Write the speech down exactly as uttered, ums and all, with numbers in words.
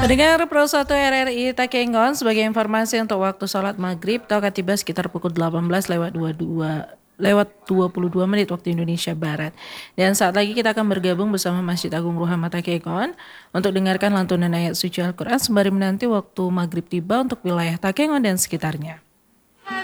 Pendengar Pro satu R R I Takengon, sebagai informasi untuk waktu sholat maghrib atau tiba sekitar pukul delapan belas lewat dua puluh dua lewat dua puluh dua menit waktu Indonesia Barat. Dan saat lagi kita akan bergabung bersama Masjid Agung Ruhama Takengon untuk dengarkan lantunan ayat suci Al-Quran sembari menanti waktu maghrib tiba untuk wilayah Takengon dan sekitarnya.